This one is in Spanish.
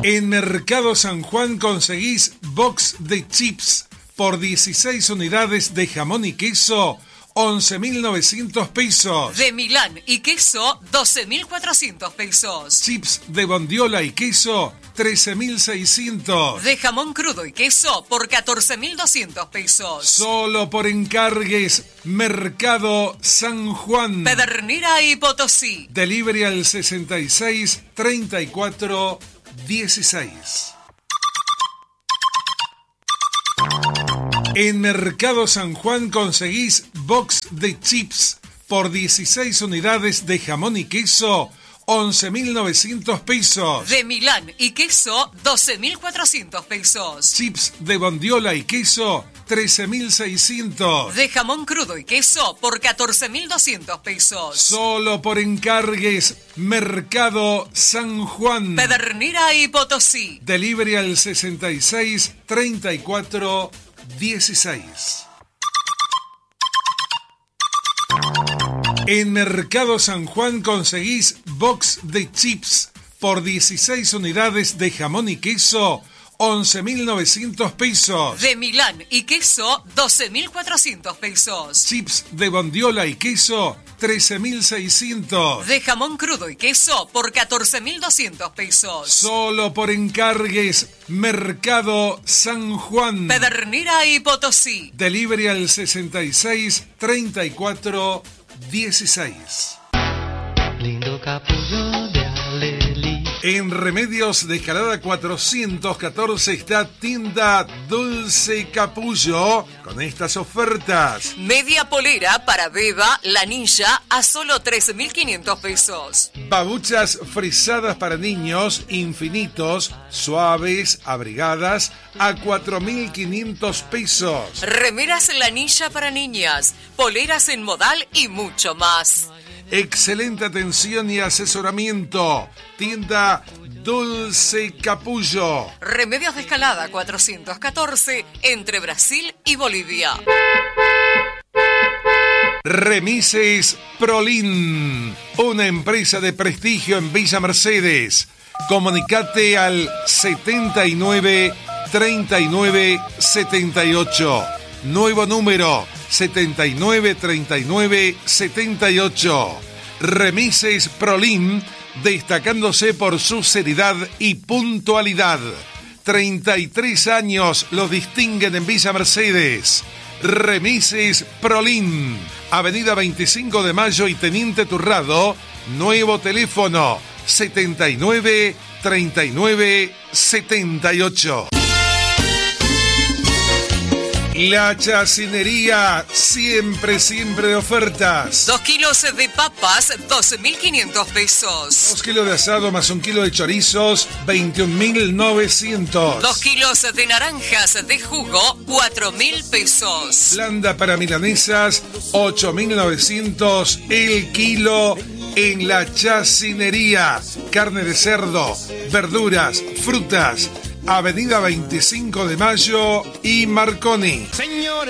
En Mercado San Juan conseguís box de chips por 16 unidades de jamón y queso, 11.900 pesos. De Milán y queso, 12.400 pesos. Chips de bondiola y queso, 13.600. De jamón crudo y queso por 14.200 pesos. Solo por encargues, Mercado San Juan. Pedernera y Potosí. Delivery al 66 34 16. En Mercado San Juan conseguís box de chips por 16 unidades de jamón y queso, 11.900 pesos. De Milán y queso, 12.400 pesos. Chips de bondiola y queso, 13.600. De jamón crudo y queso por 14.200 pesos. Solo por encargues, Mercado San Juan. Pedernera y Potosí. Delivery al 66 34 16. En Mercado San Juan conseguís box de chips por 16 unidades de jamón y queso, 11.900 pesos. De Milán y queso, 12.400 pesos. Chips de bondiola y queso, 13.600. De jamón crudo y queso por 14.200 pesos. Solo por encargues, Mercado San Juan. Pedernera y Potosí. Delivery al 66 34 16. Lindo capullo de Alelí. En Remedios de Escalada 414 está Tienda Dulce Capullo con estas ofertas. Media polera para beba, lanilla a solo 13.500 pesos. Babuchas frisadas para niños, infinitos, suaves, abrigadas, a 4.500 pesos. Remeras lanilla para niñas, poleras en modal y mucho más. Excelente atención y asesoramiento. Tienda Dulce Capullo. Remedios de Escalada 414 entre Brasil y Bolivia. Remises Prolin, una empresa de prestigio en Villa Mercedes. Comunicate al 79 39 78. Nuevo número 79 39 78. Remises Prolin, destacándose por su seriedad y puntualidad. 33 años los distinguen en Villa Mercedes. Remises Prolin, Avenida 25 de Mayo y Teniente Turrado. Nuevo teléfono 79 39 78. La Chacinería, siempre de ofertas. 2 kilos de papas, 12.500 pesos. 2 kilos de asado más 1 kilo de chorizos, 21.900. 2 kilos de naranjas de jugo, 4.000 pesos. Blanda para milanesas, 8.900 el kilo en La Chacinería. Carne de cerdo, verduras, frutas. Avenida 25 de Mayo y Marconi. Señor.